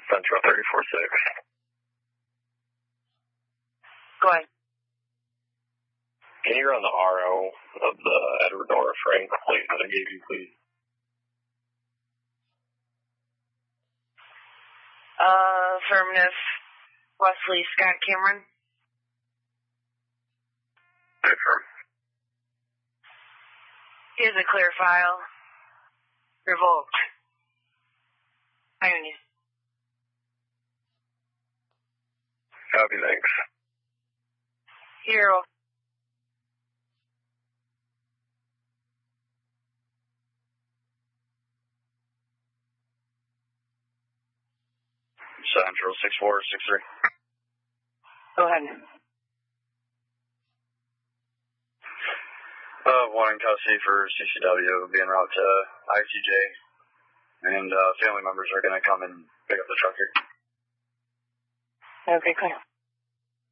Central 34-6. Go ahead. Can you run the RO of the Edward Nora Frank plate that I gave you, please? Affirmative. Wesley Scott Cameron. Confirm. Here's a clear file. Revoked. Ionia. Copy, thanks. Hero. Central 6463. Go ahead. One in custody for CCW, being route to ICJ, and family members are going to come and pick up the truck here. Okay, cool.